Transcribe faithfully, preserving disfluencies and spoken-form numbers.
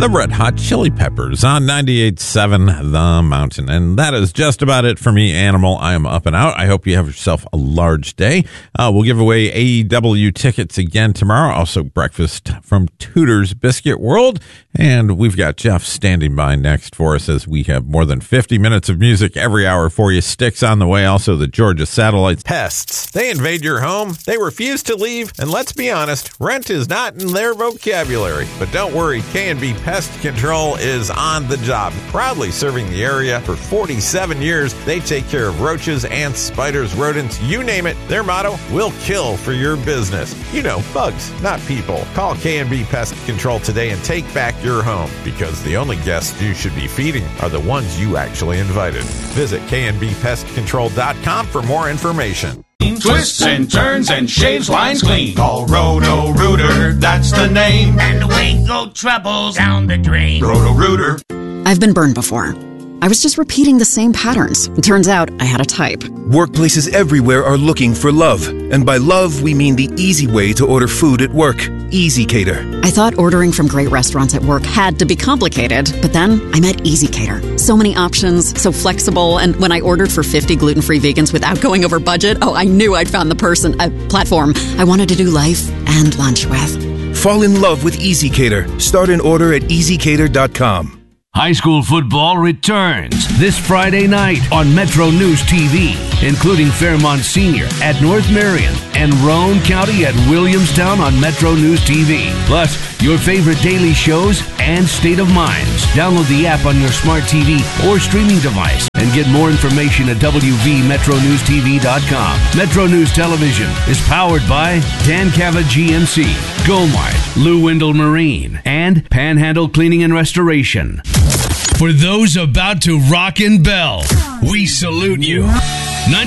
the Red Hot Chili Peppers on ninety-eight point seven The Mountain. And that is just about it for me, Animal. I am up and out. I hope you have yourself a large day. Uh, we'll give away A E W tickets again tomorrow. Also, breakfast from Tudor's Biscuit World. And we've got Jeff standing by next for us as we have more than fifty minutes of music every hour for you. Sticks on the way. Also, the Georgia Satellites. Pests. They invade your home. They refuse to leave. And let's be honest, rent is not in their vocabulary. But don't worry, K and B Pest Control is on the job. Proudly serving the area for forty-seven years, they take care of roaches, ants, spiders, rodents, you name it. Their motto, we'll kill for your business. You know, bugs, not people. Call K and B Pest Control today and take back your home, because the only guests you should be feeding are the ones you actually invited. Visit K and B pest control dot com for more information. Twists and turns and shaves lines clean. Call Roto-Rooter, that's the name. And away go troubles down the drain. Roto-Rooter. I've been burned before. I was just repeating the same patterns. It turns out I had a type. Workplaces everywhere are looking for love. And by love, we mean the easy way to order food at work. EasyCater. I thought ordering from great restaurants at work had to be complicated. But then I met EasyCater. So many options, so flexible. And when I ordered for fifty gluten-free vegans without going over budget, oh, I knew I'd found the person, a platform I wanted to do life and lunch with. Fall in love with EasyCater. Start an order at easy cater dot com. High school football returns this Friday night on Metro News T V, including Fairmont Senior at North Marion and Roane County at Williamstown on Metro News T V. Plus, your favorite daily shows and State of Minds. Download the app on your smart T V or streaming device and get more information at w v metro news t v dot com. Metro News Television is powered by Dan Cava G M C, Gomart, Lou Wendell Marine, and Panhandle Cleaning and Restoration. For those about to rock and bell, we salute you.